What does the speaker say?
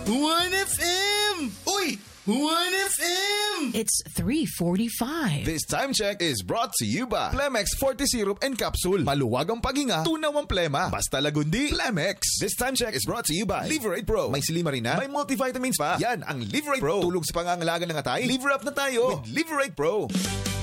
1FM! Uy! 1FM! It's 3:45. This time check is brought to you by Plemex Forte Syrup and Capsule. Maluwag ang paghinga, tunaw ang plema. Basta lagundi, Plemex. This time check is brought to you by Liverate Pro. May silimarina, may multivitamins pa. Yan ang Liverate Pro. Tulog sa pangangalaga ng atay, liver up na tayo with Liverate Pro.